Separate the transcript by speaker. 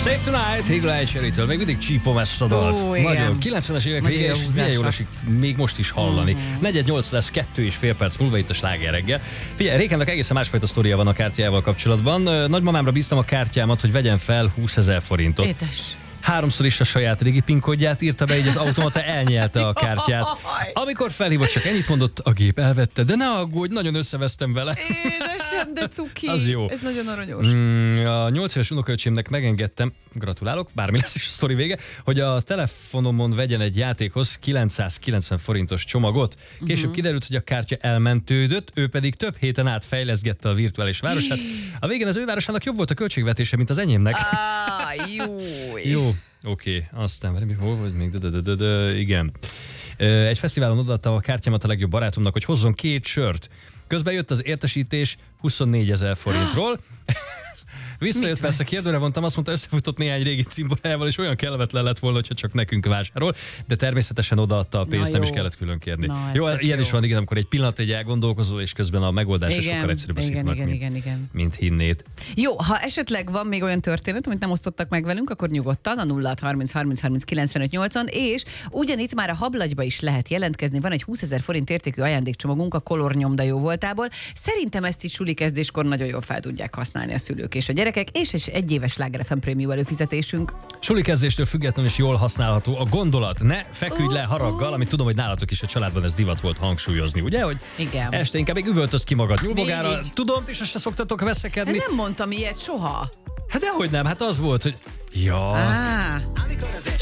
Speaker 1: Save Tonight, High Cherry-től. Még mindig csípom ezt a dalt. Nagyon. 90-es évek vége, és milyen jól esik még most is hallani. 4:08 lesz 2,5 perc múlva itt a Sláger reggel. Figyelj, Rékennek egészen másfajta sztoria van a kártyával kapcsolatban. Nagymamámra bíztam a kártyámat, hogy vegyen fel 20 000 forintot.
Speaker 2: Édes.
Speaker 1: 3-szor is a saját régi PIN kódját írta be, így az automata elnyelte a kártyát. Amikor felhívott, csak ennyit mondott, a gép elvette, de ne aggódj, nagyon összevesztem vele.
Speaker 2: Édesem, de cuki.
Speaker 1: Az jó.
Speaker 2: Ez nagyon aranyos.
Speaker 1: A 8 éves unokaöcsémnek megengedtem, gratulálok, bármi lesz is a sztori vége, hogy a telefonomon vegyen egy játékhoz 990 forintos csomagot. Később kiderült, hogy a kártya elmentődött, ő pedig több héten át fejleszgette a virtuális városát. A végén az ő városának jobb volt a költségvetése, mint az enyémnek. Jó. Oké, aztán hol vagy még? Igen. Egy fesztiválon odaadta a kártyámat a legjobb barátomnak, hogy hozzon 2 sört. Közben jött az értesítés 24 000 forintról. Visszajött, persze kérdőre vontam, azt mondta, összefutott néhány régi cimborájával, és olyan kellemetlen lett volna, hogyha csak nekünk vásárol, de természetesen odaadta a pénzt, nem is kellett külön kérni. Jó, ilyen is van, igen, amikor egy pillanat egy elgondolkozol, és közben a megoldás sokkal egyszerűbb a szívnak, mint hinnéd.
Speaker 2: Jó, ha esetleg van még olyan történet, amit nem osztottak meg velünk, akkor nyugodtan a 06 30 30 30 95 80, és ugyanitt már a Hablagyba is lehet jelentkezni, van egy 20 000 forint értékű ajándékcsomagunk a Kolor nyomda jó voltából. Szerintem ezt itt suli kezdéskor nagyon jól fel tudják használni a szülők és a gyerekek, és egy éves Sláger FM prémium előfizetésünk.
Speaker 1: Suli kezdéstől függetlenül is jól használható a gondolat. Ne feküdj le haraggal, amit tudom, hogy nálatok is a családban ez divat volt hangsúlyozni, ugye? Hogy
Speaker 2: igen.
Speaker 1: Este inkább még üvöltözd ki magad nyúlbogára. Tudom, és azt se szoktatok veszekedni.
Speaker 2: De nem mondtam ilyet soha.
Speaker 1: Hát dehogy nem, hát az volt, hogy... Ja.
Speaker 2: Ah.